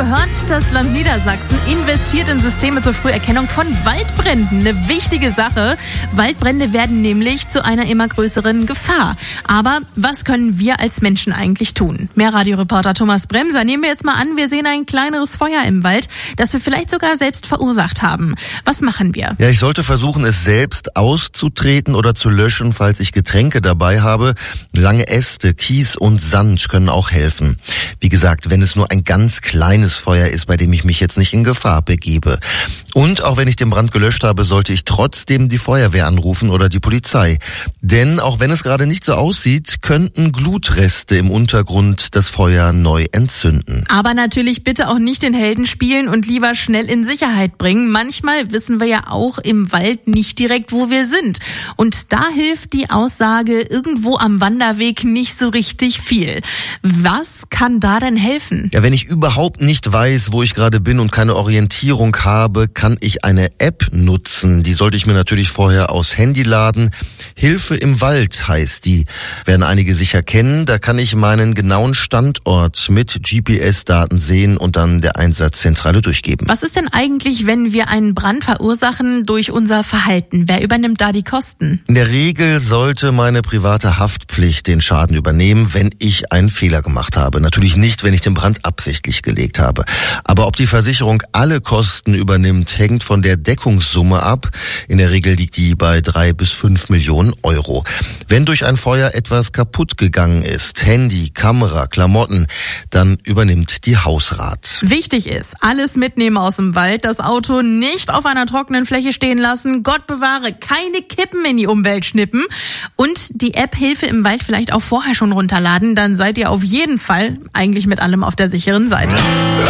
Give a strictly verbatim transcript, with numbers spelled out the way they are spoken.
gehört, das Land Niedersachsen investiert in Systeme zur Früherkennung von Waldbränden. Eine wichtige Sache. Waldbrände werden nämlich zu einer immer größeren Gefahr. Aber was können wir als Menschen eigentlich tun? Meerradioreporter Thomas Bremser, nehmen wir jetzt mal an, wir sehen ein kleineres Feuer im Wald, das wir vielleicht sogar selbst verursacht haben. Was machen wir? Ja, ich sollte versuchen, es selbst auszutreten oder zu löschen, falls ich Getränke dabei habe. Lange Äste, Kies und Sand können auch helfen. Wie gesagt, wenn es nur ein ganz kleines Feuer ist, bei dem ich mich jetzt nicht in Gefahr begebe. Und auch wenn ich den Brand gelöscht habe, sollte ich trotzdem die Feuerwehr anrufen oder die Polizei. Denn auch wenn es gerade nicht so aussieht, könnten Glutreste im Untergrund das Feuer neu entzünden. Aber natürlich bitte auch nicht den Helden spielen und lieber schnell in Sicherheit bringen. Manchmal wissen wir ja auch im Wald nicht direkt, wo wir sind. Und da hilft die Aussage, irgendwo am Wanderweg nicht so richtig viel. Was kann da denn helfen? Ja, wenn ich überhaupt nicht weiß, wo ich gerade bin und keine Orientierung habe, kann ich eine App nutzen. Die sollte ich mir natürlich vorher aufs Handy laden. Hilfe im Wald heißt die. Werden einige sicher kennen. Da kann ich meinen genauen Standort mit G P S-Daten sehen und dann der Einsatzzentrale durchgeben. Was ist denn eigentlich, wenn wir einen Brand verursachen durch unser Verhalten? Wer übernimmt da die Kosten? In der Regel sollte meine private Haftpflicht den Schaden übernehmen, wenn ich einen Fehler gemacht habe. Natürlich nicht, wenn ich den Brand absichtlich gelegt habe. Aber ob die Versicherung alle Kosten übernimmt, hängt von der Deckungssumme ab. In der Regel liegt die bei drei bis fünf Millionen Euro. Wenn durch ein Feuer etwas kaputt gegangen ist, Handy, Kamera, Klamotten, dann übernimmt die Hausrat. Wichtig ist, alles mitnehmen aus dem Wald, das Auto nicht auf einer trockenen Fläche stehen lassen, Gott bewahre, keine Kippen in die Umwelt schnippen und die App Hilfe im Wald vielleicht auch vorher schon runterladen, dann seid ihr auf jeden Fall eigentlich mit allem auf der sicheren Seite.